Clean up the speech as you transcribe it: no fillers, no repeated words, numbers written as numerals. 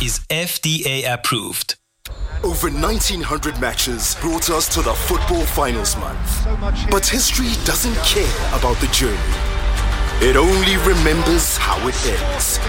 is FDA approved. Over 1900 matches brought us to the football finals month. But history doesn't care about the journey. It only remembers how it ends.